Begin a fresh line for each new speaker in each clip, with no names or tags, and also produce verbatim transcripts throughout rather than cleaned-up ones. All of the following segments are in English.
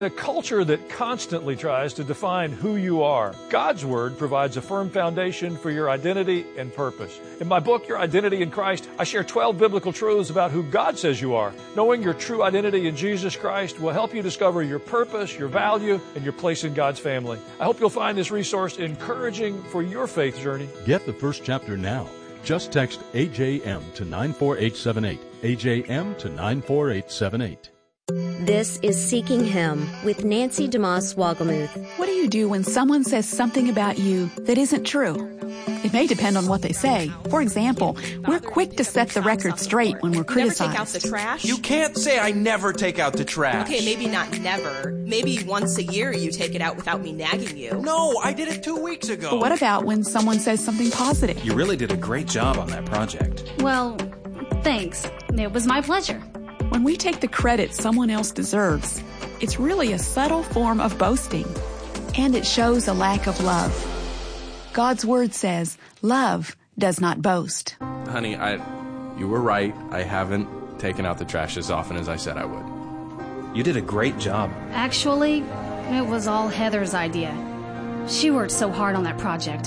A culture that constantly tries to define who you are. God's Word provides a firm foundation for your identity and purpose. In my book, Your Identity in Christ, I share twelve biblical truths about who God says you are. Knowing your true identity in Jesus Christ will help you discover your purpose, your value, and your place in God's family. I hope you'll find this resource encouraging for your faith journey.
Get the first chapter now. Just text A J M to nine four eight seven eight. A J M to nine four eight seven eight.
This is Seeking Him with Nancy DeMoss Wogelmuth.
What do you do when someone says something about you that isn't true? It may depend on what they say. For example, we're quick to set the record straight when we're criticized.
Never take out the trash?
You can't say I never take out the trash.
Okay, maybe not never. Maybe once a year you take it out without me nagging you.
No, I did it two weeks ago.
But what about when someone says something positive?
You really did a great job on that project.
Well, thanks. It was my pleasure.
When we take the credit someone else deserves, it's really a subtle form of boasting, and it shows a lack of love. God's Word says, love does not boast.
Honey, I, you were right. I haven't taken out the trash as often as I said I would.
You did a great job.
Actually, it was all Heather's idea. She worked so hard on that project.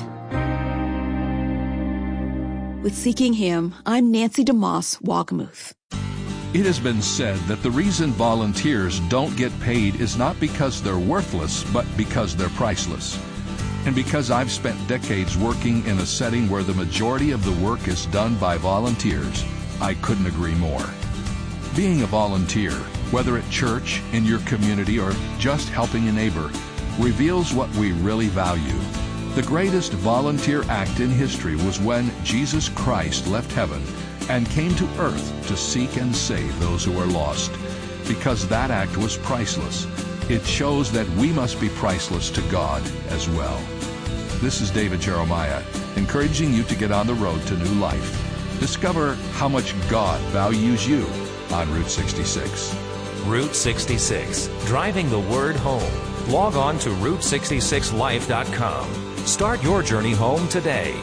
With Seeking Him, I'm Nancy DeMoss Wogelmuth.
It has been said that the reason volunteers don't get paid is not because they're worthless, but because they're priceless. And because I've spent decades working in a setting where the majority of the work is done by volunteers, I couldn't agree more. Being a volunteer, whether at church, in your community, or just helping a neighbor, reveals what we really value. The greatest volunteer act in history was when Jesus Christ left heaven and came to earth to seek and save those who are lost. Because that act was priceless, it shows that we must be priceless to God as well. This is David Jeremiah, encouraging you to get on the road to new life. Discover how much God values you on Route sixty-six.
Route sixty-six, driving the word home. Log on to route sixty-six life dot com. Start your journey home today.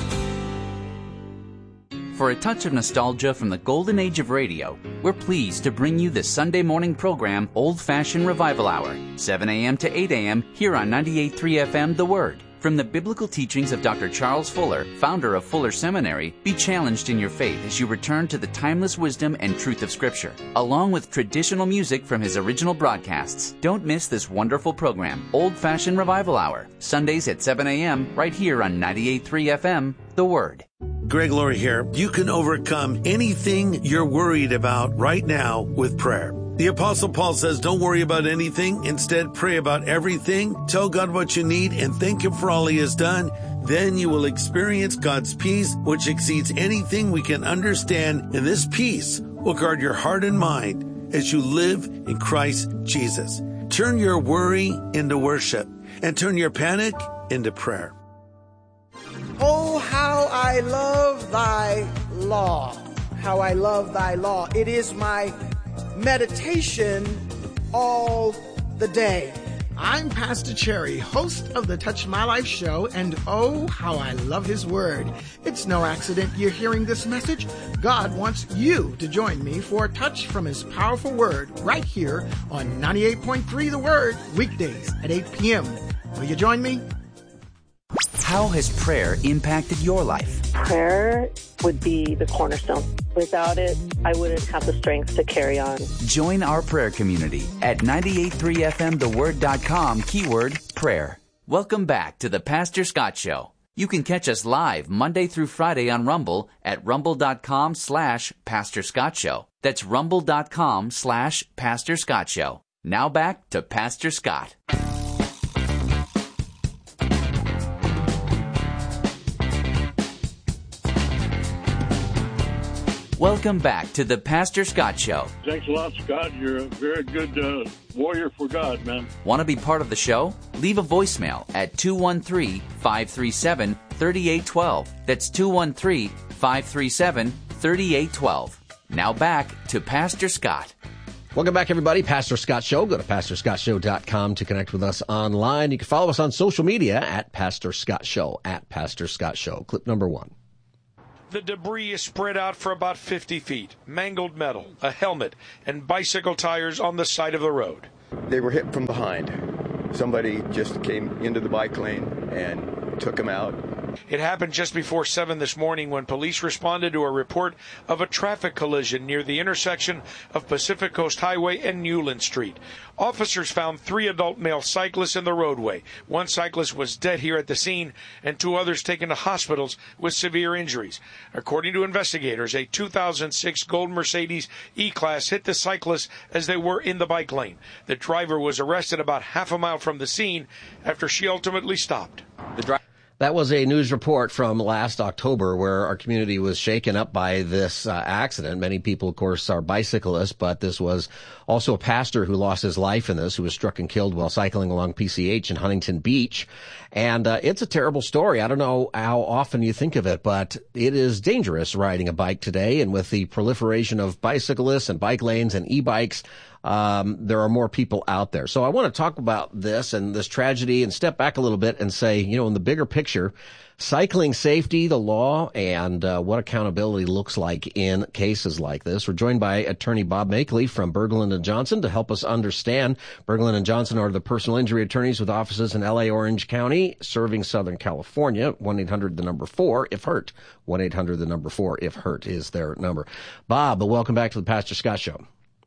For a touch of nostalgia from the golden age of radio, we're pleased to bring you the Sunday morning program Old Fashioned Revival Hour, seven a.m. to eight a.m. here on ninety-eight point three F M The Word. From the biblical teachings of Doctor Charles Fuller, founder of Fuller Seminary, be challenged in your faith as you return to the timeless wisdom and truth of Scripture, along with traditional music from his original broadcasts. Don't miss this wonderful program, Old Fashioned Revival Hour, Sundays at seven a.m. right here on ninety-eight point three F M The Word.
Greg Laurie here. You can overcome anything you're worried about right now with prayer. The Apostle Paul says, don't worry about anything. Instead, pray about everything. Tell God what you need and thank Him for all He has done. Then you will experience God's peace, which exceeds anything we can understand. And this peace will guard your heart and mind as you live in Christ Jesus. Turn your worry into worship and turn your panic into prayer.
Oh, how I love thy law. How I love thy law. It is my meditation all the day.
I'm Pastor Cherry, host of the Touch My Life show, and oh, how I love his word. It's no accident you're hearing this message. God wants you to join me for a touch from his powerful word right here on ninety-eight point three The Word, weekdays at eight p.m. Will you join me?
How has prayer impacted your life?
Prayer would be the cornerstone. Without it, I wouldn't have the strength to carry on.
Join our prayer community at ninety-eight point three F M the word dot com, keyword prayer. Welcome back to the Pastor Scott Show. You can catch us live Monday through Friday on Rumble at rumble.com slash Pastor Scott Show. That's rumble.com slash Pastor Scott Show. Now back to Pastor Scott. Welcome back to the Pastor Scott Show.
Thanks a lot, Scott. You're a very good uh, warrior for God, man.
Want to be part of the show? Leave a voicemail at two one three, five three seven, three eight one two. That's two one three, five three seven, three eight one two. Now back to Pastor Scott.
Welcome back, everybody. Pastor Scott Show. Go to pastor scott show dot com to connect with us online. You can follow us on social media at Pastor Scott Show, at Pastor Scott Show. Clip number one.
The debris is spread out for about fifty feet. Mangled metal, a helmet, and bicycle tires on the side of the road.
They were hit from behind. Somebody just came into the bike lane and took them out.
It happened just before seven this morning when police responded to a report of a traffic collision near the intersection of Pacific Coast Highway and Newland Street. Officers found three adult male cyclists in the roadway. One cyclist was dead here at the scene, and two others taken to hospitals with severe injuries. According to investigators, a two thousand six gold Mercedes E-Class hit the cyclists as they were in the bike lane. The driver was arrested about half a mile from the scene after she ultimately stopped.
The driver. That was a news report from last October where our community was shaken up by this uh, accident. Many people, of course, are bicyclists, but this was also a pastor who lost his life in this, who was struck and killed while cycling along P C H in Huntington Beach. And uh, it's a terrible story. I don't know how often you think of it, but it is dangerous riding a bike today. And with the proliferation of bicyclists and bike lanes and e-bikes, Um, there are more people out there. So I want to talk about this and this tragedy and step back a little bit and say, you know, in the bigger picture, cycling safety, the law, and uh, what accountability looks like in cases like this. We're joined by attorney Bob Makeley from Berglund and Johnson to help us understand. Berglund and Johnson are the personal injury attorneys with offices in L A, Orange County, serving Southern California. one eight hundred the number four if hurt. one eight hundred the number four if hurt is their number. Bob, welcome back to the Pastor Scott Show.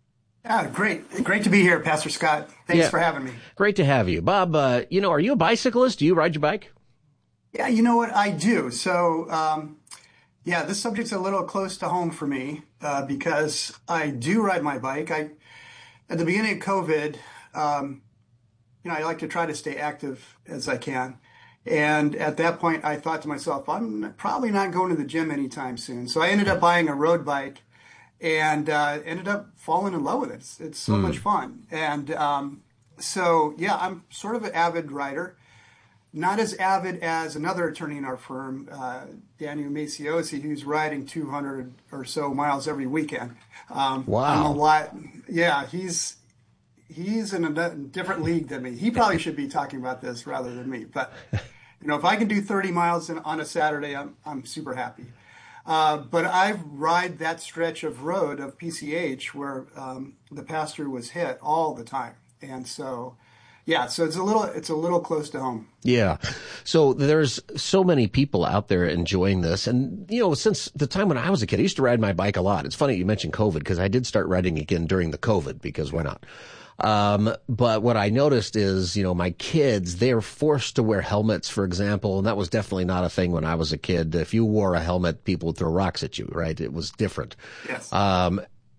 Ah, great. Great to be here, Pastor Scott. Thanks yeah. for having me.
Great to have you. Bob, uh, you know, are you a bicyclist? Do you ride your bike?
Yeah, you know what? I do. So, um, yeah, this subject's a little close to home for me uh, because I do ride my bike. I, at the beginning of COVID, um, you know, I like to try to stay active as I can. And at that point, I thought to myself, I'm probably not going to the gym anytime soon. So I ended up buying a road bike. And uh, ended up falling in love with it. It's, it's so mm. much fun. And um, so, yeah, I'm sort of an avid rider. Not as avid as another attorney in our firm, uh, Daniel Maciosi, who's riding two hundred or so miles every weekend. Um,
wow.
I'm a lot. Yeah, he's he's in a different league than me. He probably should be talking about this rather than me. But, you know, if I can do thirty miles in, on a Saturday, I'm I'm super happy. Uh, but I ride that stretch of road of P C H where um, the pastor was hit all the time, and so, yeah, so it's a little it's a little close to home.
Yeah, so there's so many people out there enjoying this, and you know, since the time when I was a kid, I used to ride my bike a lot. It's funny you mentioned COVID because I did start riding again during the COVID because why not? Um, but what I noticed is, you know, my kids, they're forced to wear helmets, for example, and that was definitely not a thing when I was a kid. If you wore a helmet, people would throw rocks at you, right? It was different.
Yes.
Um,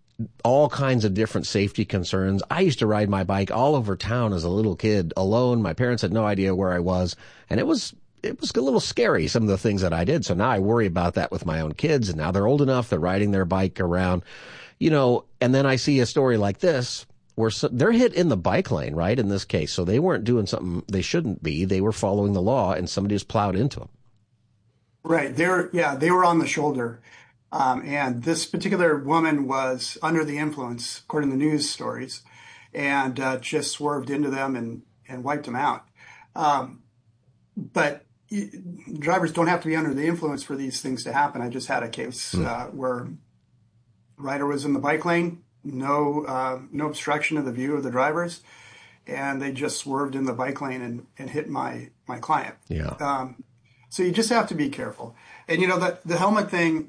all kinds of different safety concerns. I used to ride my bike all over town as a little kid alone. My parents had no idea where I was, and it was it was a little scary, some of the things that I did. So now I worry about that with my own kids, and now they're old enough, they're riding their bike around, you know, and then I see a story like this where so, they're hit in the bike lane, right, in this case. So they weren't doing something they shouldn't be. They were following the law, and somebody just plowed into them.
Right. They're, yeah, they were on the shoulder. Um, and this particular woman was under the influence, according to news stories, and uh, just swerved into them and, and wiped them out. Um, but drivers don't have to be under the influence for these things to happen. I just had a case mm. uh, where rider was in the bike lane, no uh, no obstruction of the view of the drivers, and they just swerved in the bike lane and, and hit my, my client.
Yeah.
Um, so you just have to be careful. And, you know, the, the helmet thing,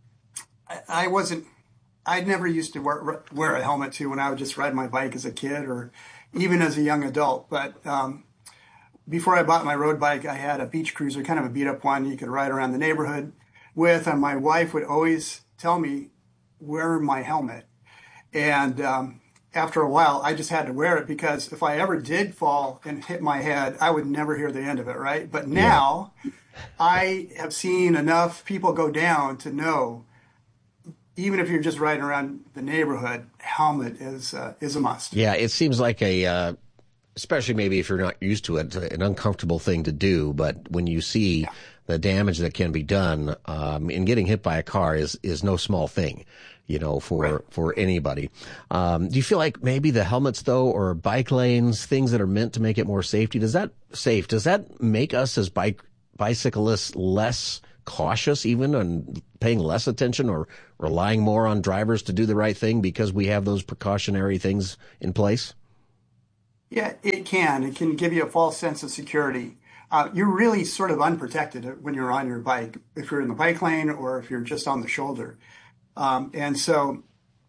I, I wasn't, I never used to wear, wear a helmet, too, when I would just ride my bike as a kid or even as a young adult. But um, before I bought my road bike, I had a beach cruiser, kind of a beat-up one you could ride around the neighborhood with, and my wife would always tell me, wear my helmet. And um, after a while, I just had to wear it because if I ever did fall and hit my head, I would never hear the end of it, right? But now yeah. I have seen enough people go down to know, even if you're just riding around the neighborhood, helmet is uh, is a must.
Yeah, it seems like a, uh, especially maybe if you're not used to it, an uncomfortable thing to do. But when you see yeah. the damage that can be done, um, and getting hit by a car is is no small thing. You know, for, right. for anybody. Um, do you feel like maybe the helmets, though, or bike lanes, things that are meant to make it more safety, does that safe? Does that make us as bike bicyclists less cautious, even, and paying less attention or relying more on drivers to do the right thing because we have those precautionary things in place?
Yeah, it can. It can give you a false sense of security. Uh, you're really sort of unprotected when you're on your bike, if you're in the bike lane or if you're just on the shoulder. Um, and so,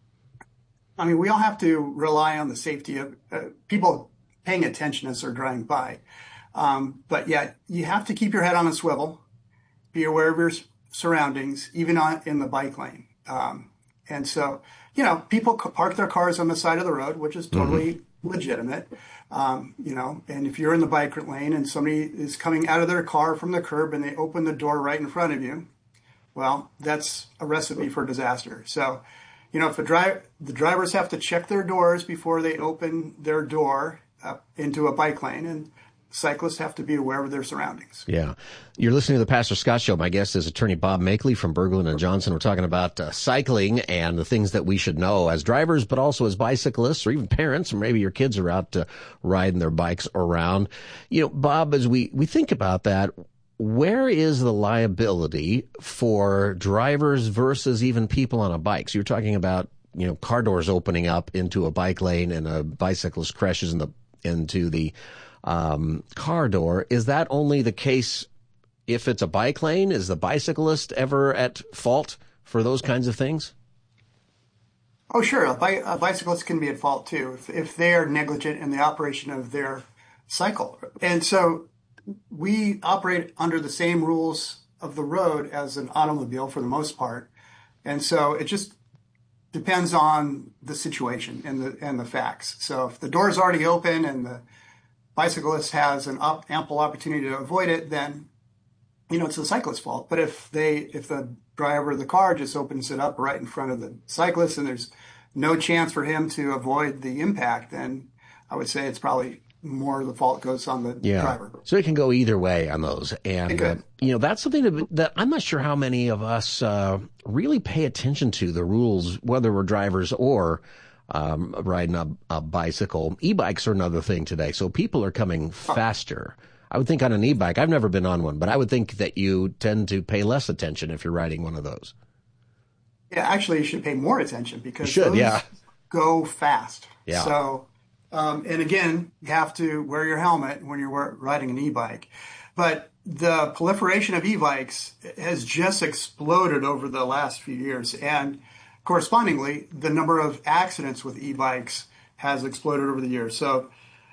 I mean, we all have to rely on the safety of uh, people paying attention as they're driving by. Um, but yeah, you have to keep your head on a swivel, be aware of your surroundings, even on in the bike lane. Um, and so, you know, people park their cars on the side of the road, which is totally mm-hmm. legitimate. Um, you know, and if you're in the bike lane and somebody is coming out of their car from the curb and they open the door right in front of you, well, that's a recipe for disaster. So, you know, if the, dri- the drivers have to check their doors before they open their door up into a bike lane, and cyclists have to be aware of their surroundings.
Yeah. You're listening to the Pastor Scott Show. My guest is attorney Bob Makeley from Berglund and Johnson. We're talking about uh, cycling and the things that we should know as drivers, but also as bicyclists or even parents, or maybe your kids are out uh, riding their bikes around. You know, Bob, as we, we think about that, where is the liability for drivers versus even people on a bike? So you're talking about, you know, car doors opening up into a bike lane and a bicyclist crashes in the, into the um, car door. Is that only the case if it's a bike lane? Is the bicyclist ever at fault for those kinds of things?
Oh, sure. A, bi- a bicyclist can be at fault too if, if they are negligent in the operation of their cycle. And so we operate under the same rules of the road as an automobile for the most part. And so it just depends on the situation and the and the facts. So if the door is already open and the bicyclist has an up, ample opportunity to avoid it, then, you know, it's the cyclist's fault. But if they, if the driver of the car just opens it up right in front of the cyclist and there's no chance for him to avoid the impact, then I would say it's probably more of the fault goes on the
yeah.
driver.
So it can go either way on those. And, uh, you know, that's something that, that I'm not sure how many of us uh, really pay attention to, the rules, whether we're drivers or um, riding a, a bicycle. E-bikes are another thing today. So people are coming faster. I would think on an e-bike, I've never been on one, but I would think that you tend to pay less attention if you're riding one of those.
Yeah, actually, you should pay more attention because
you should,
those
yeah.
go fast.
Yeah.
So, um, and again, you have to wear your helmet when you're riding an e-bike. But the proliferation of e-bikes has just exploded over the last few years. And correspondingly, the number of accidents with e-bikes has exploded over the years. So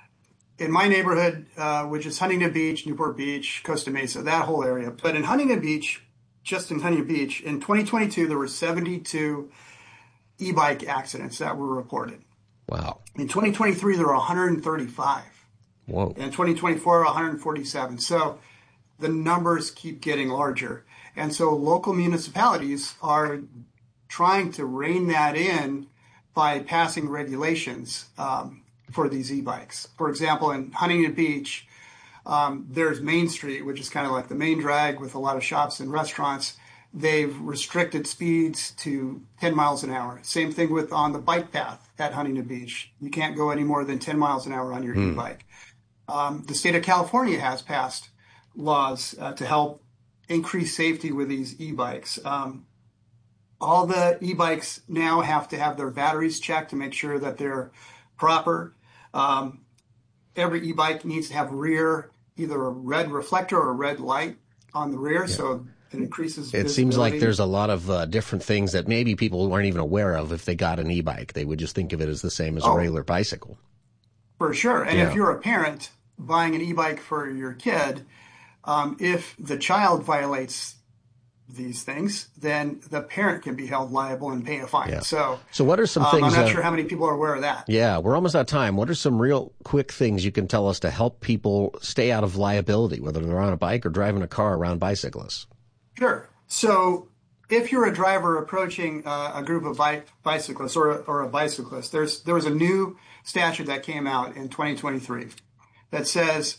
in my neighborhood, uh, which is Huntington Beach, Newport Beach, Costa Mesa, that whole area. But in Huntington Beach, just in Huntington Beach, in twenty twenty-two, there were seventy-two e-bike accidents that were reported.
Wow.
In twenty twenty-three, there were one hundred thirty-five.
Whoa.
In twenty twenty-four, one hundred forty-seven. So the numbers keep getting larger. And so local municipalities are trying to rein that in by passing regulations um, for these e-bikes. For example, in Huntington Beach, um, there's Main Street, which is kind of like the main drag with a lot of shops and restaurants. They've restricted speeds to ten miles an hour. Same thing with on the bike path at Huntington Beach. You can't go any more than ten miles an hour on your
Hmm.
e-bike. Um, the state of California has passed laws uh, to help increase safety with these e-bikes. Um, all the e-bikes now have to have their batteries checked to make sure that they're proper. Um, every e-bike needs to have rear, either a red reflector or a red light on the rear, yeah. so it increases
It seems like there's a lot of uh, different things that maybe people weren't even aware of if they got an e-bike. They would just think of it as the same as
oh,
a regular bicycle.
For sure. And
yeah.
if you're a parent buying an e-bike for your kid, um, if the child violates these things, then the parent can be held liable and pay a fine.
Yeah.
So,
so what are some
um,
things?
I'm not
uh,
sure how many people are aware of that.
Yeah, we're almost out of time. What are some real quick things you can tell us to help people stay out of liability, whether they're on a bike or driving a car around bicyclists?
Sure. So if you're a driver approaching uh, a group of bi- bicyclists or, or a bicyclist, there's there was a new statute that came out in twenty twenty-three that says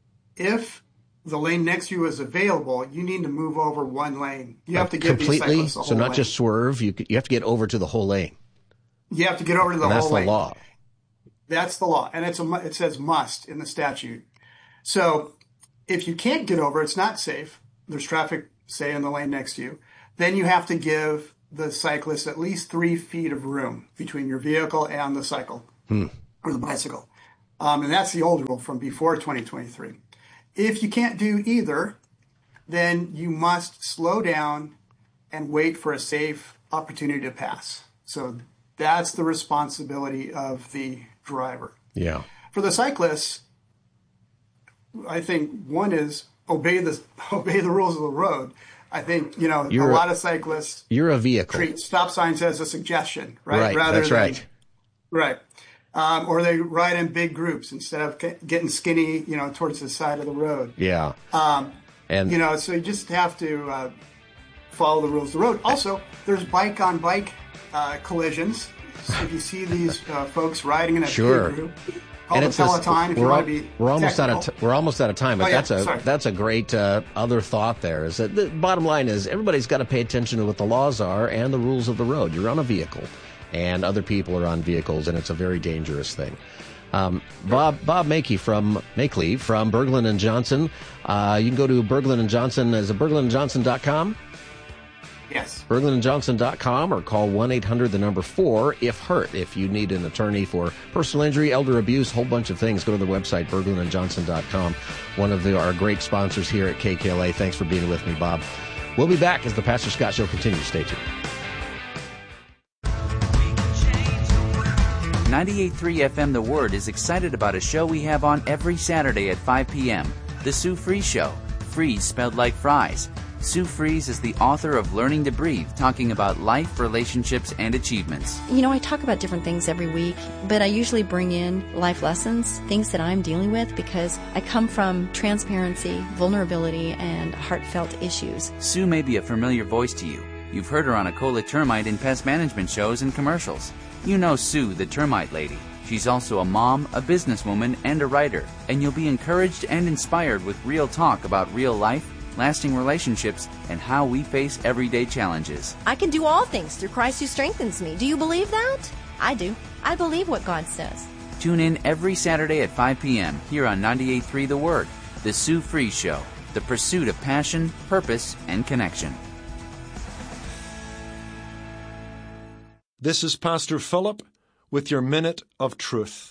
if the lane next to you is available, you need to move over one lane. You have to give
completely,
these cyclists the whole
so not
lane.
just swerve. You you have to get over to the whole lane.
You have to get over to the
and
whole
that's
lane.
the law.
That's the law, and it's a it says must in the statute. So if you can't get over, it's not safe. There's traffic, say, in the lane next to you. Then you have to give the cyclist at least three feet of room between your vehicle and the cycle
Hmm.
or the bicycle. Um, and that's the old rule from before twenty twenty-three. If you can't do either, then you must slow down and wait for a safe opportunity to pass. So that's the responsibility of the driver.
Yeah.
For the cyclists, I think one is obey the obey the rules of the road. I think, you know,
You're
a
a-
lot of cyclists
You're a vehicle.
treat stop signs as a suggestion, right?
Right,
Rather
that's
than,
right.
Right. Um, or they ride in big groups instead of ge- getting skinny, you know, towards the side of the road.
Yeah.
Um,
And-
you know, so you just have to uh, follow the rules of the road. Also, there's bike on bike uh, collisions. So if you see these uh, folks riding in a
Sure.
big group, call the
it's a-
Peloton if you
we're,
want
al-
to be
we're almost out of
technical.
t- we're almost out of time, but
Oh, yeah,
that's a
sorry.
that's a great uh, other thought. There is that the bottom line is everybody's got to pay attention to what the laws are and the rules of the road. You're on a vehicle, and other people are on vehicles, and it's a very dangerous thing. Um, Bob Bob Makey from Makeley from Berglund and Johnson. Uh, you can go to Berglund and Johnson. Is it berglund and johnson dot com?
Yes.
berglund and johnson dot com, or call one eight hundred the number four if hurt. If you need an attorney for personal injury, elder abuse, whole bunch of things, go to the website berglund and johnson dot com. One of the, our great sponsors here at K K L A. Thanks for being with me, Bob. We'll be back as the Pastor Scott Show continues. Stay tuned.
ninety-eight point three F M The Word is excited about a show we have on every Saturday at five p.m. The Sue Fries Show. Fries spelled like fries. Sue Fries is the author of Learning to Breathe, talking about life, relationships, and achievements.
You know, I talk about different things every week, but I usually bring in life lessons, things that I'm dealing with, because I come from transparency, vulnerability, and heartfelt issues.
Sue may be a familiar voice to you. You've heard her on Akola Termite in pest management shows and commercials. You know Sue, the termite lady. She's also a mom, a businesswoman, and a writer, and you'll be encouraged and inspired with real talk about real life, lasting relationships, and how we face everyday challenges.
I can do all things through Christ who strengthens me. Do you believe that? I do. I believe what God says.
Tune in every Saturday at five p.m. here on ninety-eight point three The Word, The Sue Fries Show, the pursuit of passion, purpose, and connection.
This is Pastor Philip with your Minute of Truth.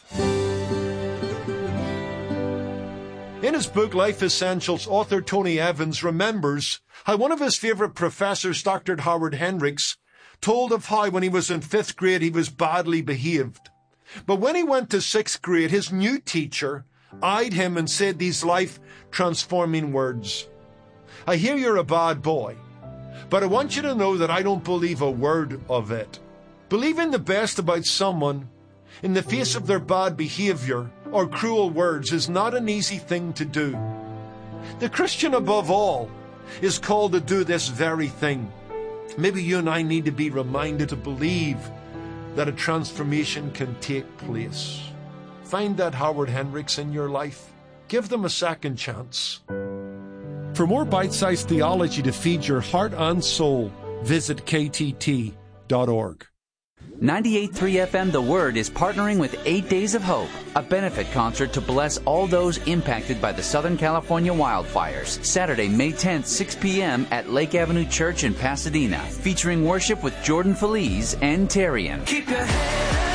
In his book, Life Essentials, author Tony Evans remembers how one of his favorite professors, Doctor Howard Hendricks, told of how when he was in fifth grade he was badly behaved. But when he went to sixth grade, his new teacher eyed him and said these life-transforming words. I hear you're a bad boy, but I want you to know that I don't believe a word of it. Believing the best about someone in the face of their bad behavior or cruel words is not an easy thing to do. The Christian, above all, is called to do this very thing. Maybe you and I need to be reminded to believe that a transformation can take place. Find that Howard Hendricks in your life. Give them a second chance. For more bite-sized theology to feed your heart and soul, visit k t t dot org.
ninety-eight point three F M The Word is partnering with Eight Days of Hope, a benefit concert to bless all those impacted by the Southern California wildfires. Saturday, May tenth, six p.m. at Lake Avenue Church in Pasadena, featuring worship with Jordan Feliz and Terrian.
Keep your head up.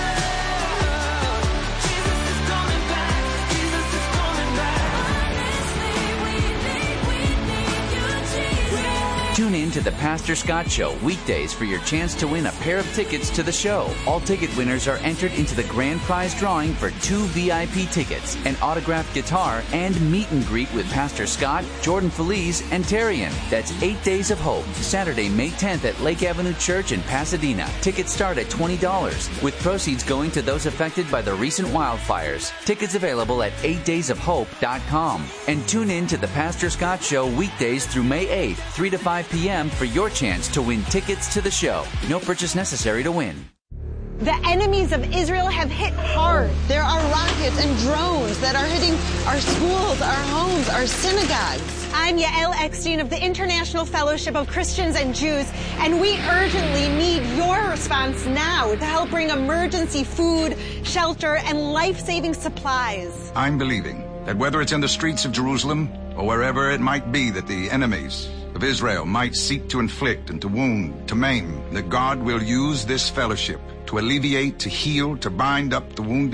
Tune in to the Pastor Scott Show weekdays for your chance to win a pair of tickets to the show. All ticket winners are entered into the grand prize drawing for two V I P tickets, an autographed guitar, and meet and greet with Pastor Scott, Jordan Feliz, and Terrian. That's Eight Days of Hope, Saturday, May tenth at Lake Avenue Church in Pasadena. Tickets start at twenty dollars, with proceeds going to those affected by the recent wildfires. Tickets available at eight days of hope dot com. And tune in to the Pastor Scott Show weekdays through May eighth, three to five p.m. for your chance to win tickets to the show. No purchase necessary to win.
The enemies of Israel have hit hard. There are rockets and drones that are hitting our schools, our homes, our synagogues. I'm Yael Eckstein of the International Fellowship of Christians and Jews, and we urgently need your response now to help bring emergency food, shelter, and life-saving supplies.
I'm believing that whether it's in the streets of Jerusalem or wherever it might be that the enemies of Israel might seek to inflict and to wound, to maim, that God will use this fellowship to alleviate, to heal, to bind up the wounded, to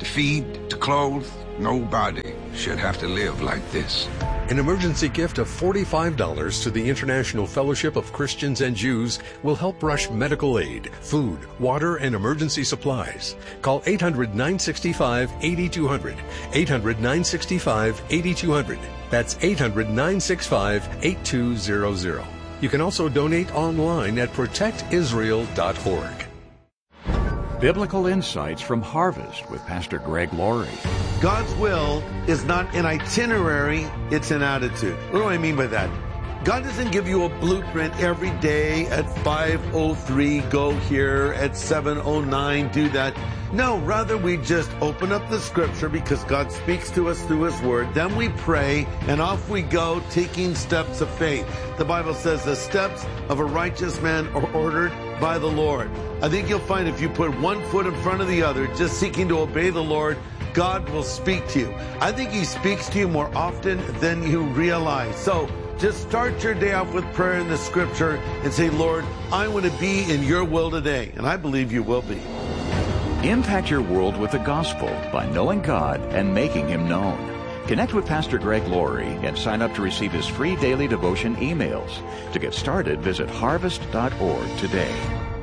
to feed, to clothe. Nobody should have to live like this.
An emergency gift of forty-five dollars to the International Fellowship of Christians and Jews will help rush medical aid, food, water, and emergency supplies. Call eight hundred, nine six five, eight two zero zero. eight hundred, nine six five, eight two zero zero. That's eight hundred, nine six five, eight two zero zero. You can also donate online at protect israel dot org.
Biblical Insights from Harvest with Pastor Greg Laurie.
God's will is not an itinerary, it's an attitude. What do I mean by that? God doesn't give you a blueprint every day at five oh three, go here, at seven oh nine, do that. No, rather we just open up the scripture because God speaks to us through His Word. Then we pray and off we go taking steps of faith. The Bible says the steps of a righteous man are ordered by the Lord. I think you'll find if you put one foot in front of the other, just seeking to obey the Lord, God will speak to you. I think He speaks to you more often than you realize. So just start your day off with prayer in the scripture and say, Lord, I want to be in your will today. And I believe you will be.
Impact your world with the gospel by knowing God and making Him known. Connect with Pastor Greg Laurie and sign up to receive his free daily devotion emails. To get started, visit harvest dot org today.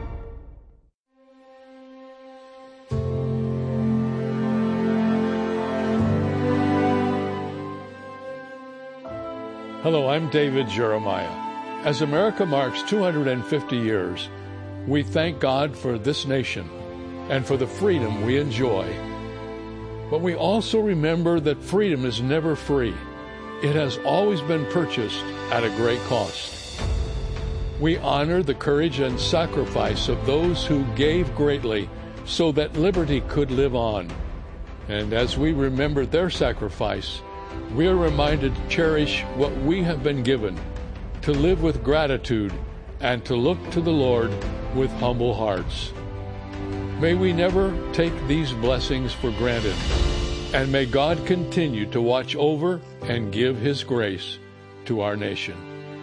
Hello, I'm David Jeremiah. As America marks two hundred fifty years, we thank God for this nation and for the freedom we enjoy. But we also remember that freedom is never free. It has always been purchased at a great cost. We honor the courage and sacrifice of those who gave greatly so that liberty could live on. And as we remember their sacrifice, we are reminded to cherish what we have been given, to live with gratitude, and to look to the Lord with humble hearts. May we never take these blessings for granted, and may God continue to watch over and give His grace to our nation.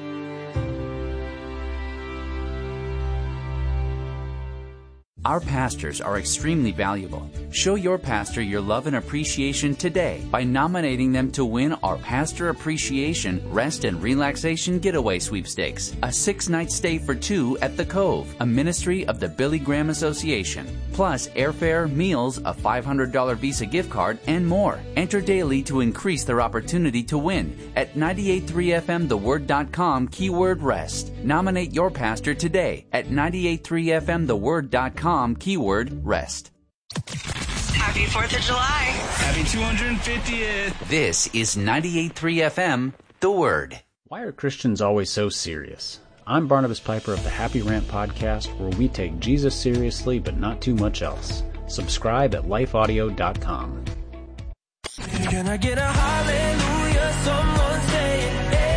Our pastors are extremely valuable. Show your pastor your love and appreciation today by nominating them to win our Pastor Appreciation Rest and Relaxation Getaway Sweepstakes, a six-night stay for two at The Cove, a ministry of the Billy Graham Association, plus airfare, meals, a five hundred dollars Visa gift card, and more. Enter daily to increase their opportunity to win at ninety-eight point three F M the word dot com keyword rest. Nominate your pastor today at ninety-eight point three F M the word dot com keyword rest.
Happy fourth of July.
Happy two hundred fiftieth.
This is ninety-eight point three F M, The Word.
Why are Christians always so serious? I'm Barnabas Piper of the Happy Rant podcast, where we take Jesus seriously but not too much else. Subscribe at life audio dot com.
Can I get a hallelujah? Someone say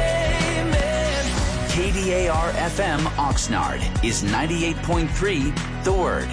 amen.
K D A R F M Oxnard is ninety-eight point three, The Word.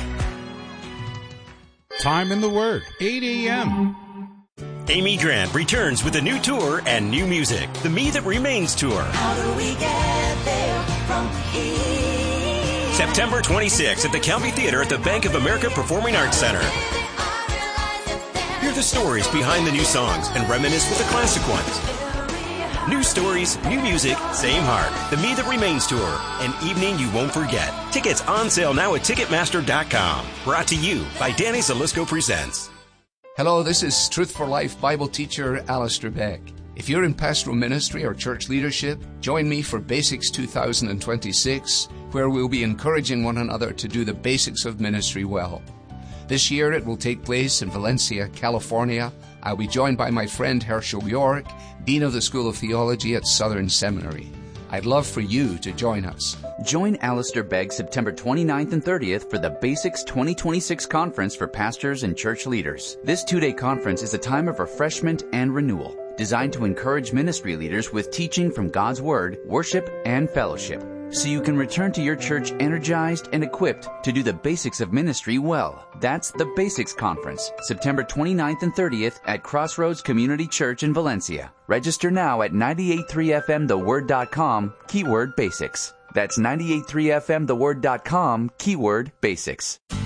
Time in the Word, eight a.m.
Amy Grant returns with a new tour and new music. The Me That Remains Tour.
How do we get there from here?
September twenty-sixth at the County Theater at the Bank of America Performing Arts Center. Hear the stories behind the new songs and reminisce with the classic ones. New stories, new music, same heart. The Me That Remains Tour. An evening you won't forget. Tickets on sale now at Ticketmaster dot com. Brought to you by Danny Zalisco Presents.
Hello, this is Truth for Life Bible teacher Alistair Beck. If you're in pastoral ministry or church leadership, join me for Basics two thousand twenty-six, where we'll be encouraging one another to do the basics of ministry well. This year it will take place in Valencia, California. I'll be joined by my friend Herschel York, Dean of the School of Theology at Southern Seminary. I'd love for you to join us.
Join Alistair Begg September twenty-ninth and thirtieth for the Basics twenty twenty-six Conference for Pastors and Church Leaders. This two-day conference is a time of refreshment and renewal, designed to encourage ministry leaders with teaching from God's Word, worship, and fellowship, so you can return to your church energized and equipped to do the basics of ministry well. That's the Basics Conference, September twenty-ninth and thirtieth at Crossroads Community Church in Valencia. Register now at ninety-eight point three F M the word dot com, keyword basics. That's ninety-eight point three F M the word dot com, keyword basics.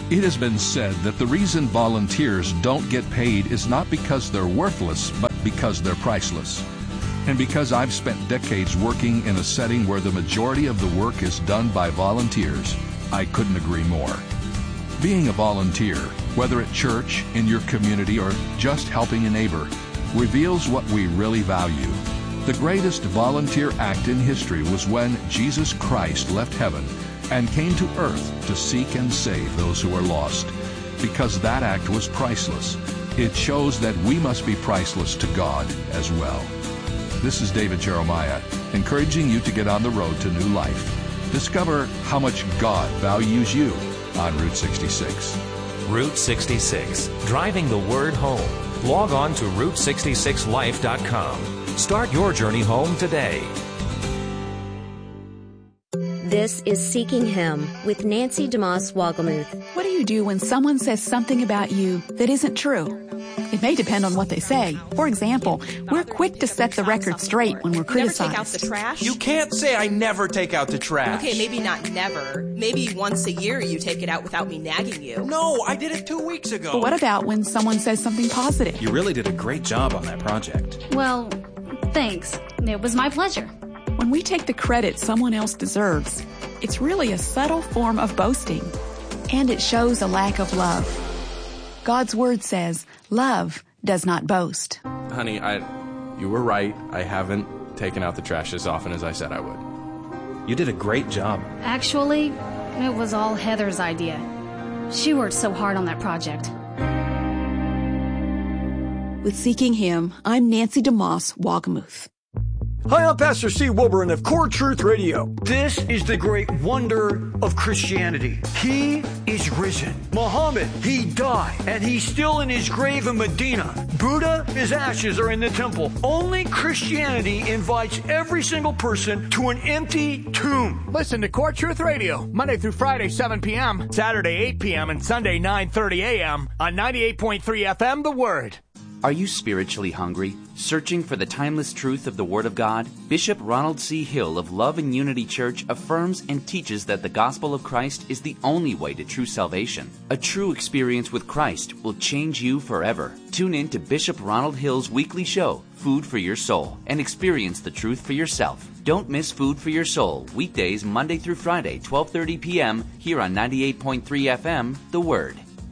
It has been said that the reason volunteers don't get paid is not because they're worthless, but because they're priceless. And because I've spent decades working in a setting where the majority of the work is done by volunteers, I couldn't agree more. Being a volunteer, whether at church, in your community, or just helping a neighbor, reveals what we really value. The greatest volunteer act in history was when Jesus Christ left heaven and came to earth to seek and save those who are lost. Because that act was priceless, it shows that we must be priceless to God as well. This is David Jeremiah, encouraging you to get on the road to new life. Discover how much God values you on Route sixty-six.
Route sixty-six, driving the word home. Log on to route sixty-six life dot com. Start your journey home today.
This is Seeking Him with Nancy DeMoss Wogelmuth.
What do you do when someone says something about you that isn't true? It may depend on what they say. For example, we're quick to set the record straight when we're criticized.
Never take out the trash?
You can't say I never take out the trash.
Okay, maybe not never. Maybe once a year you take it out without me nagging you.
No, I did it two weeks ago.
But what about when someone says something positive?
You really did a great job on that project.
Well, thanks. It was my pleasure.
When we take the credit someone else deserves, it's really a subtle form of boasting. And it shows a lack of love. God's word says, love does not boast.
Honey, I, you were right. I haven't taken out the trash as often as I said I would.
You did a great job.
Actually, it was all Heather's idea. She worked so hard on that project.
With Seeking Him, I'm Nancy DeMoss Wogelmuth.
Hi, I'm Pastor Steve Wilburn of Core Truth Radio. This is the great wonder of Christianity. He is risen. Muhammad, he died, and he's still in his grave in Medina. Buddha, his ashes are in the temple. Only Christianity invites every single person to an empty tomb.
Listen to Core Truth Radio, Monday through Friday, seven p.m., Saturday, eight p.m., and Sunday, nine thirty a.m. on ninety-eight point three F M, The Word.
Are you spiritually hungry, searching for the timeless truth of the Word of God? Bishop Ronald C. Hill of Love and Unity Church affirms and teaches that the gospel of Christ is the only way to true salvation. A true experience with Christ will change you forever. Tune in to Bishop Ronald Hill's weekly show, Food for Your Soul, and experience the truth for yourself. Don't miss Food for Your Soul, weekdays Monday through Friday, twelve thirty p.m., here on ninety-eight point three F M, The Word.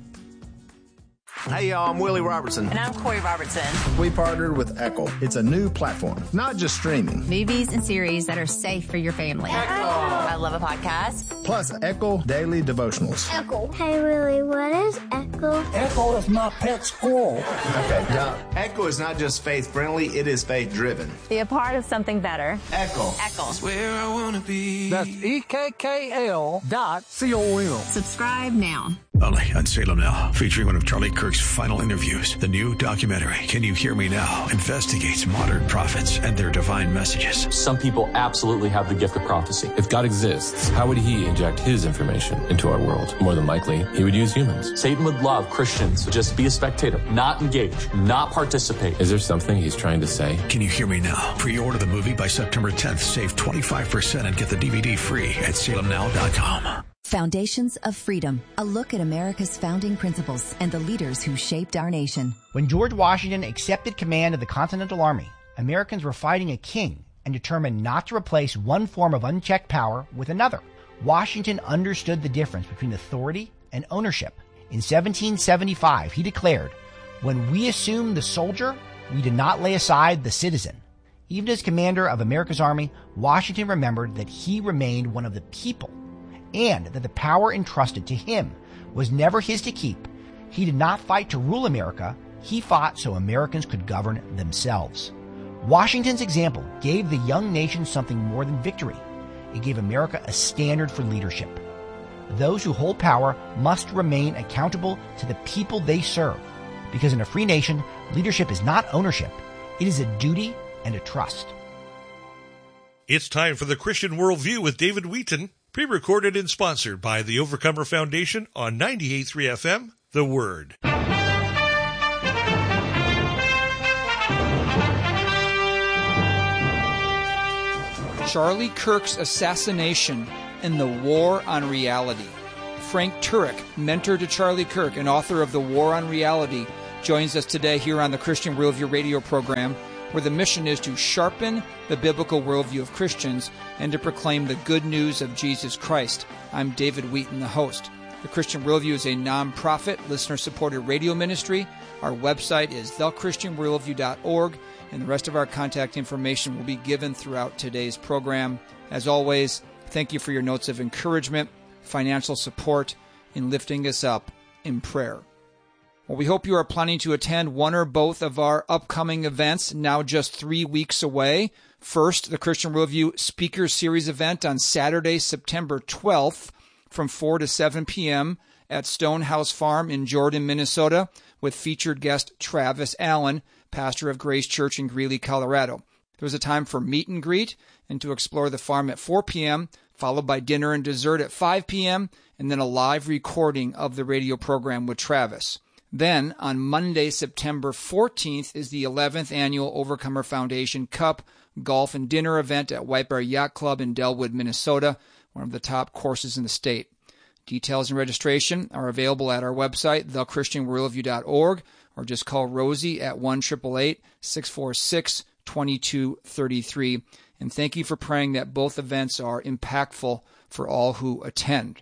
Hey, y'all, I'm Willie Robertson.
And I'm Corey Robertson.
We partnered with Echo. It's a new platform, not just streaming.
Movies and series that are safe for your family. Echo. I love a podcast.
Plus, Echo Daily Devotionals.
Echo. Hey, Willie, what is Echo?
Echo is my pet squirrel. Okay, now, Echo is not just faith-friendly, it is faith-driven.
Be a part of something better.
Echo.
Echo.
That's where I want to be.
That's E K K L dot C O M.
Subscribe now.
Only on Salem Now, featuring one of Charlie Kirk's final interviews. The new documentary, Can You Hear Me Now?, investigates modern prophets and their divine messages.
Some people absolutely have the gift of prophecy. If God exists, how would he inject his information into our world? More than likely, he would use humans. Satan would love Christians to just be a spectator, not engage, not participate. Is there something he's trying to say?
Can You Hear Me Now? Pre-order the movie by September tenth. Save twenty-five percent and get the D V D free at salem now dot com.
Foundations of Freedom, a look at America's founding principles and the leaders who shaped our nation.
When George Washington accepted command of the Continental Army, Americans were fighting a king and determined not to replace one form of unchecked power with another. Washington understood the difference between authority and ownership. In seventeen seventy-five, he declared, "When we assume the soldier, we did not lay aside the citizen." Even as commander of America's army, Washington remembered that he remained one of the people, and that the power entrusted to him was never his to keep. He did not fight to rule America, he fought so Americans could govern themselves. Washington's example gave the young nation something more than victory. It gave America a standard for leadership. Those who hold power must remain accountable to the people they serve, because in a free nation, leadership is not ownership, it is a duty and a trust.
It's time for the Christian Worldview with David Wheaton, pre-recorded and sponsored by the Overcomer Foundation on ninety-eight point three F M, The Word.
Charlie Kirk's assassination and the war on reality.
Frank Turek, mentor to Charlie Kirk and author of The War on Reality, joins us today here on the Christian Worldview radio program, where the mission is to sharpen the biblical worldview of Christians and to proclaim the good news of Jesus Christ. I'm David Wheaton, the host. The Christian Worldview is a non-profit, listener-supported radio ministry. Our website is the christian worldview dot org, and the rest of our contact information will be given throughout today's program. As always, thank you for your notes of encouragement, financial support, in lifting us up in prayer. Well, we hope you are planning to attend one or both of our upcoming events, now just three weeks away. First, the Christian Worldview Speaker Series event on Saturday, September twelfth, from four to seven p.m. at Stonehouse Farm in Jordan, Minnesota, with featured guest Travis Allen, pastor of Grace Church in Greeley, Colorado. There was a time for meet and greet and to explore the farm at four p.m., followed by dinner and dessert at five p.m., and then a live recording of the radio program with Travis. Then, on Monday, September fourteenth, is the eleventh Annual Overcomer Foundation Cup Golf and Dinner event at White Bear Yacht Club in Delwood, Minnesota, one of the top courses in the state. Details and registration are available at our website, the christian worldview dot org, or just call Rosie at one eight eight eight, six four six, two two three three. And thank you for praying that both events are impactful for all who attend.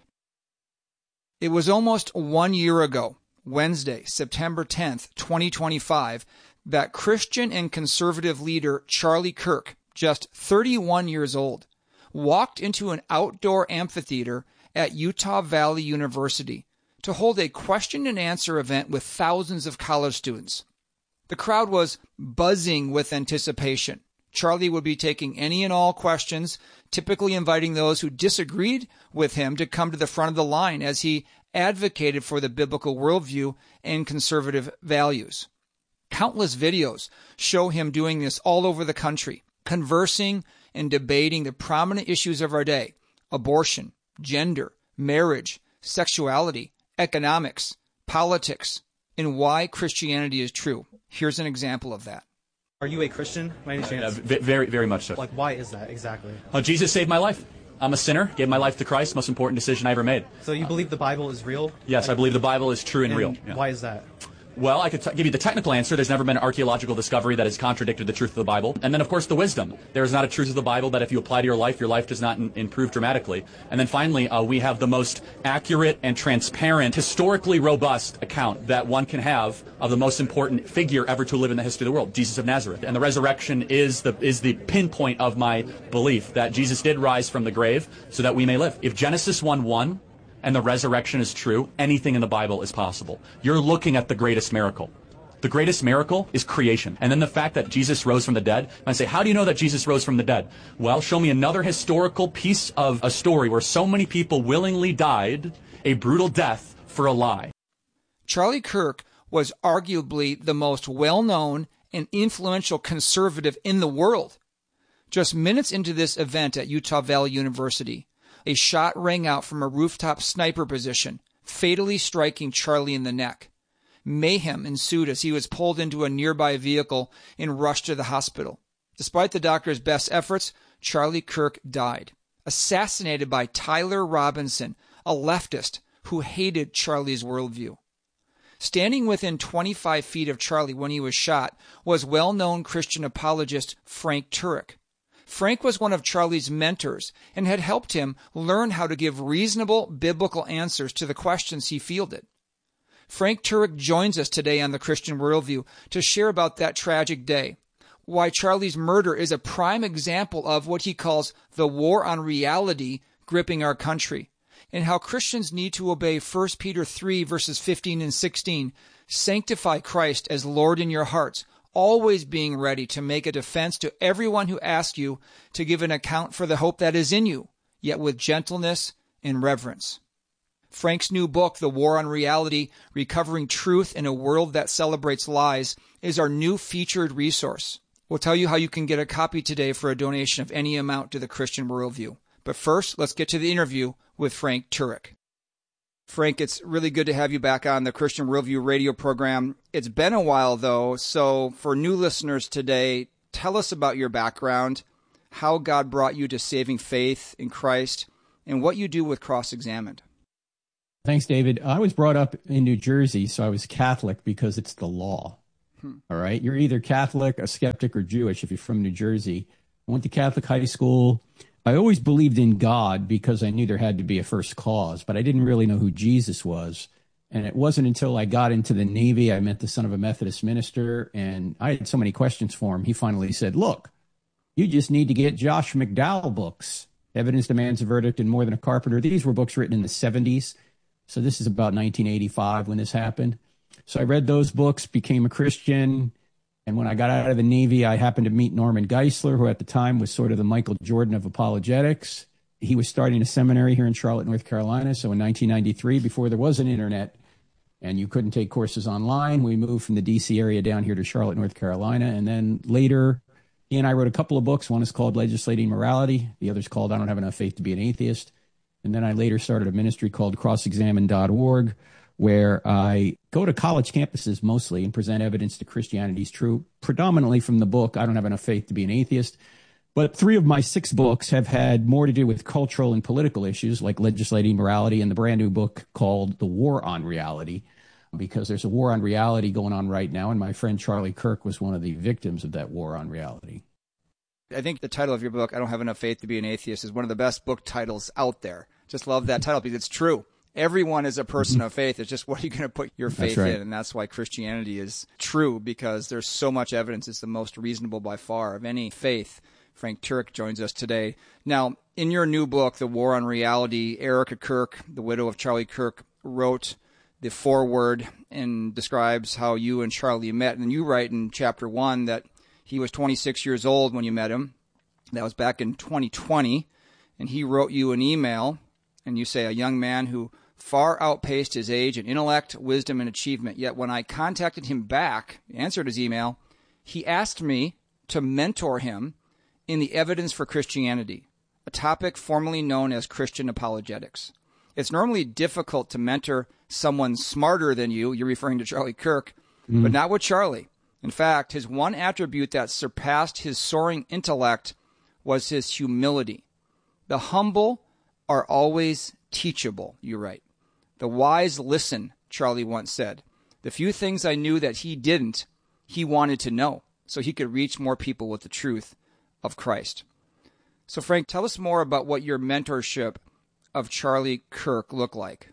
It was almost one year ago, Wednesday, September tenth, twenty twenty-five, that Christian and conservative leader Charlie Kirk, just thirty-one years old, walked into an outdoor amphitheater at Utah Valley University to hold a question and answer event with thousands of college students. The crowd was buzzing with anticipation. Charlie would be taking any and all questions, typically inviting those who disagreed with him to come to the front of the line as he advocated for the biblical worldview and conservative values. Countless videos show him doing this all over the country, conversing and debating the prominent issues of our day: abortion, gender, marriage, sexuality, economics, politics, and why Christianity is true. Here's an example of that.
Are you a Christian, by any chance?
Uh, very, very much so.
Like, why is that exactly?
Uh, Jesus saved my life. I'm a sinner, gave my life to Christ, most important decision I ever made.
So you believe the Bible is real?
Yes, I believe the Bible is true and,
and
real. Yeah.
Why is that?
Well, I could t- give you the technical answer. There's never been an archaeological discovery that has contradicted the truth of the Bible. And then, of course, the wisdom. There is not a truth of the Bible that if you apply to your life, your life does not in- improve dramatically. And then finally, uh, we have the most accurate and transparent, historically robust account that one can have of the most important figure ever to live in the history of the world, Jesus of Nazareth. And the resurrection is the is the pinpoint of my belief that Jesus did rise from the grave so that we may live. If Genesis one one and the resurrection is true, anything in the Bible is possible. You're looking at the greatest miracle. The greatest miracle is creation. And then the fact that Jesus rose from the dead. And I say, how do you know that Jesus rose from the dead? Well, show me another historical piece of a story where so many people willingly died a brutal death for a lie.
Charlie Kirk was arguably the most well-known and influential conservative in the world. Just minutes into this event at Utah Valley University, a shot rang out from a rooftop sniper position, fatally striking Charlie in the neck. Mayhem ensued as he was pulled into a nearby vehicle and rushed to the hospital. Despite the doctor's best efforts, Charlie Kirk died, assassinated by Tyler Robinson, a leftist who hated Charlie's worldview. Standing within twenty-five feet of Charlie when he was shot was well-known Christian apologist Frank Turek. Frank was one of Charlie's mentors and had helped him learn how to give reasonable biblical answers to the questions he fielded. Frank Turek joins us today on the Christian Worldview to share about that tragic day, why Charlie's murder is a prime example of what he calls the war on reality gripping our country, and how Christians need to obey First Peter three, verses fifteen and sixteen, sanctify Christ as Lord in your hearts, always being ready to make a defense to everyone who asks you to give an account for the hope that is in you, yet with gentleness and reverence. Frank's new book, The War on Reality, Recovering Truth in a World That Celebrates Lies, is our new featured resource. We'll tell you how you can get a copy today for a donation of any amount to the Christian Worldview. But first, let's get to the interview with Frank Turek. Frank, it's really good to have you back on the Christian Worldview radio program. It's been a while, though, so for new listeners today, tell us about your background, how God brought you to saving faith in Christ, and what you do with Cross Examined.
Thanks, David. I was brought up in New Jersey, so I was Catholic because it's the law. Hmm. All right. You're either Catholic, a skeptic, or Jewish if you're from New Jersey. I went to Catholic high school. I always believed in God because I knew there had to be a first cause, but I didn't really know who Jesus was. And it wasn't until I got into the Navy, I met the son of a Methodist minister, and I had so many questions for him. He finally said, look, you just need to get Josh McDowell books. Evidence Demands a Verdict and More Than a Carpenter. These were books written in the seventies. So this is about nineteen eighty-five when this happened. So I read those books, became a Christian. And when I got out of the Navy, I happened to meet Norman Geisler, who at the time was sort of the Michael Jordan of apologetics. He was starting a seminary here in Charlotte, North Carolina. So in nineteen ninety-three, before there was an internet and you couldn't take courses online, we moved from the D C area down here to Charlotte, North Carolina. And then later, he and I wrote a couple of books. One is called Legislating Morality. The other is called I Don't Have Enough Faith to Be an Atheist. And then I later started a ministry called cross examine dot org, where I go to college campuses mostly and present evidence that Christianity is true, predominantly from the book I Don't Have Enough Faith to Be an Atheist. But three of my six books have had more to do with cultural and political issues, like Legislating Morality, and the brand new book called The War on Reality, because there's a war on reality going on right now, and my friend Charlie Kirk was one of the victims of that war on reality.
I think the title of your book, I Don't Have Enough Faith to Be an Atheist, is one of the best book titles out there. Just love that title because it's true. Everyone is a person of faith. It's just what are you going to put your faith right in? And that's why Christianity is true, because there's so much evidence. It's the most reasonable by far of any faith. Frank Turek joins us today. Now, in your new book, The War on Reality, Erica Kirk, the widow of Charlie Kirk, wrote the foreword and describes how you and Charlie met. And you write in chapter one that he was twenty-six years old when you met him. That was back in twenty twenty. And he wrote you an email, and you say, a young man who far outpaced his age in intellect, wisdom, and achievement. Yet when I contacted him back, answered his email, he asked me to mentor him in the evidence for Christianity, a topic formerly known as Christian apologetics. It's normally difficult to mentor someone smarter than you, you're referring to Charlie Kirk, mm. but not with Charlie. In fact, his one attribute that surpassed his soaring intellect was his humility. The humble are always teachable, you write. The wise listen, Charlie once said. The few things I knew that he didn't, he wanted to know, so he could reach more people with the truth of Christ. So, Frank, tell us more about what your mentorship of Charlie Kirk looked like.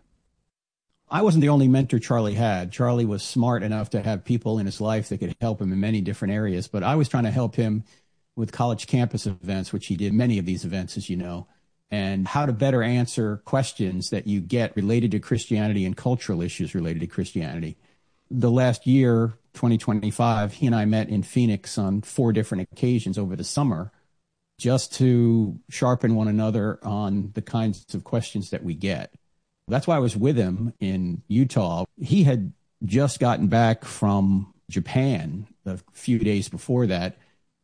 I wasn't the only mentor Charlie had. Charlie was smart enough to have people in his life that could help him in many different areas, but I was trying to help him with college campus events, which he did many of these events, as you know, and how to better answer questions that you get related to Christianity and cultural issues related to Christianity. The last year, twenty twenty-five, he and I met in Phoenix on four different occasions over the summer just to sharpen one another on the kinds of questions that we get. That's why I was with him in Utah. He had just gotten back from Japan a few days before that.